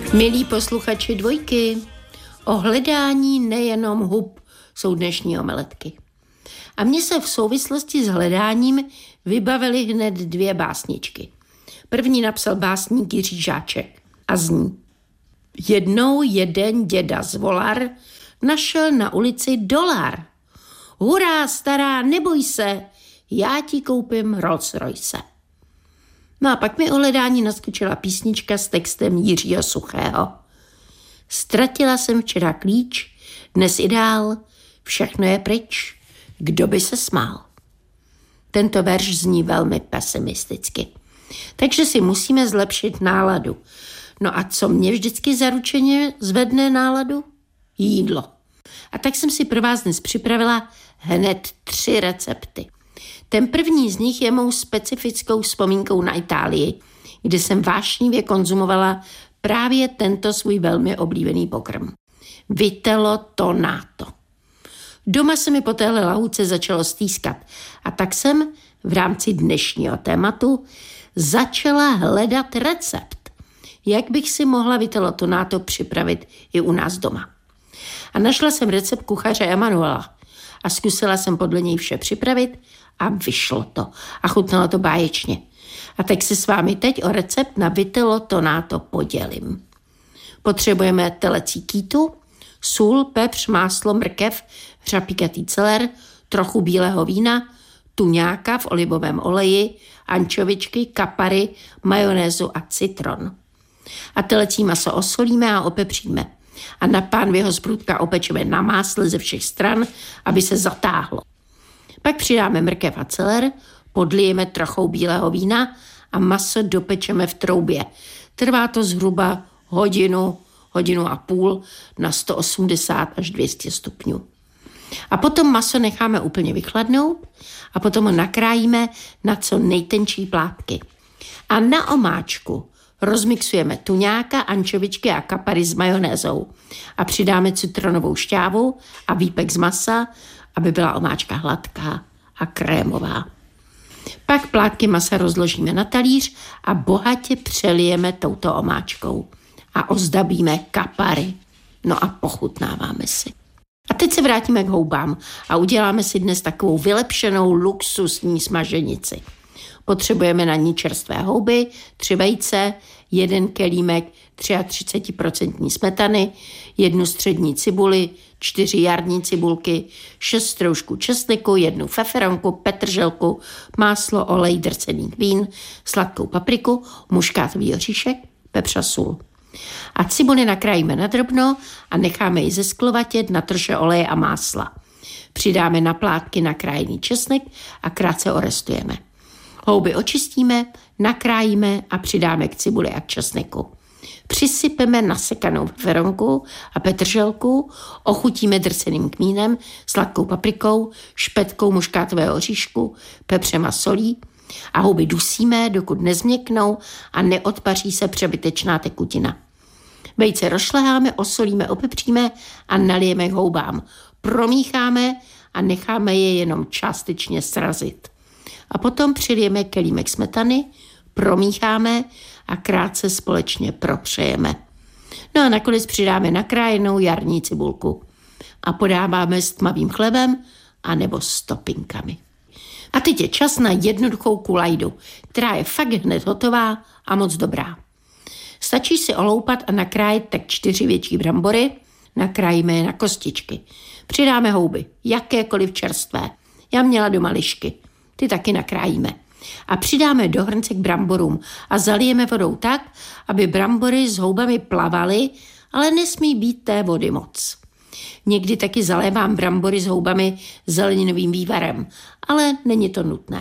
Milí posluchači Dvojky, o hledání nejenom hub jsou dnešní omeletky. A mně se v souvislosti s hledáním vybavily hned dvě básničky. První napsal básník Jiří Žáček a zní: Jednou jeden děda zvolar našel na ulici dolar. Hurá, stará, neboj se, já ti koupím Rolls Royce. No a pak mi o hledání naskočila písnička s textem Jiřího Suchého. Ztratila jsem včera klíč, dnes ideál, všechno je pryč, kdo by se smál. Tento verš zní velmi pesimisticky, takže si musíme zlepšit náladu. No a co mě vždycky zaručeně zvedne náladu? Jídlo. A tak jsem si pro vás dnes připravila hned 3 recepty. Ten první z nich je mou specifickou vzpomínkou na Itálii, kde jsem vášnivě konzumovala právě tento svůj velmi oblíbený pokrm. Vitello tonato. Doma se mi po téhle lahůdce začalo stýskat a tak jsem v rámci dnešního tématu začala hledat recept, jak bych si mohla vitello tonato připravit i u nás doma. A našla jsem recept kuchaře Emanuela a zkusila jsem podle něj vše připravit a vyšlo to. A chutnalo to báječně. A tak se s vámi teď o recept na vitello tonato podělím. Potřebujeme telecí kýtu, sůl, pepř, máslo, mrkev, řapíkatý celer, trochu bílého vína, tuňáka v olivovém oleji, ančovičky, kapary, majonézu a citron. A telecí maso osolíme a opepříme. A na pánviho zprůdka opečeme na másle ze všech stran, aby se zatáhlo. Pak přidáme mrkev a celer, podlijeme trochou bílého vína a maso dopečeme v troubě. Trvá to zhruba hodinu a půl na 180 až 200 stupňů. A potom maso necháme úplně vychladnout a potom ho nakrájíme na co nejtenčí plátky. A na omáčku rozmixujeme tuňáka, ančovičky a kapary s majonézou a přidáme citronovou šťávu a výpek z masa, aby byla omáčka hladká a krémová. Pak plátky masa rozložíme na talíř a bohatě přelijeme touto omáčkou a ozdobíme kapary. No a pochutnáváme si. A teď se vrátíme k houbám a uděláme si dnes takovou vylepšenou luxusní smaženici. Potřebujeme na ní čerstvé houby, 3 vejce, 1 kelímek 33% smetany, 1 střední cibuli, 4 jarní cibulky, 6 stroužků česneku, 1 feferonku, petrželku, máslo, olej, drcený vín, sladkou papriku, muškátový oříšek, pepř a sůl. A cibuli nakrájíme na drobno a necháme ji zesklovatět na troše oleje a másla. Přidáme na plátky nakrájený česnek a krátce orestujeme. Houby očistíme, nakrájíme a přidáme k cibuli a k česneku. Přisypeme nasekanou feferonku a petrželku, ochutíme drceným kmínem, sladkou paprikou, špetkou muškátového oříšku, pepřem a solí a houby dusíme, dokud nezměknou a neodpaří se přebytečná tekutina. Vejce rozšleháme, osolíme, opepříme a nalijeme k houbám. Promícháme a necháme je jenom částečně srazit. A potom přilijeme kelímek smetany, promícháme a krátce společně propřejeme. No a nakonec přidáme nakrájenou jarní cibulku a podáváme s tmavým chlebem anebo s topinkami. A teď je čas na jednoduchou kulajdu, která je fakt hned hotová a moc dobrá. Stačí si oloupat a nakrájet tak 4 větší brambory, nakrájíme je na kostičky. Přidáme houby, jakékoliv čerstvé. Já měla doma lišky, ty taky nakrájíme. A přidáme do hrnce k bramborům a zalijeme vodou tak, aby brambory s houbami plavaly, ale nesmí být té vody moc. Někdy taky zalévám brambory s houbami zeleninovým vývarem, ale není to nutné.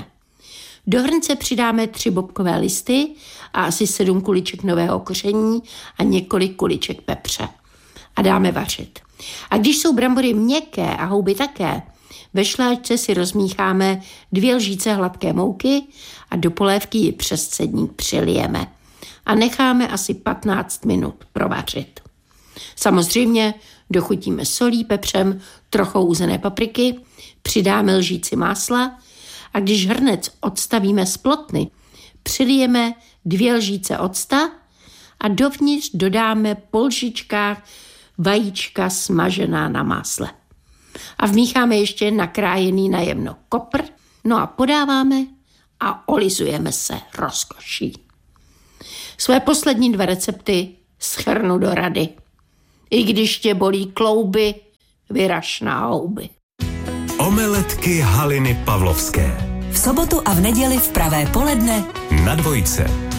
Do hrnce přidáme 3 bobkové listy a asi 7 kuliček nového koření a několik kuliček pepře. A dáme vařit. A když jsou brambory měkké a houby také, ve šláčce si rozmícháme 2 lžíce hladké mouky a do polévky ji přes cedník přilijeme. A necháme asi 15 minut provařit. Samozřejmě dochutíme solí, pepřem, trochou uzené papriky, přidáme lžíci másla a když hrnec odstavíme z plotny, přilijeme 2 lžíce octa a dovnitř dodáme po lžičkách vajíčka smažená na másle. A vmícháme ještě nakrájený na jemno kopr, no a podáváme a olizujeme se rozkoší. Své poslední 2 recepty shrnu do rady. I když tě bolí klouby, vyraž na houby. Omeletky Haliny Pavlovské. V sobotu a v neděli v pravé poledne na Dvojce.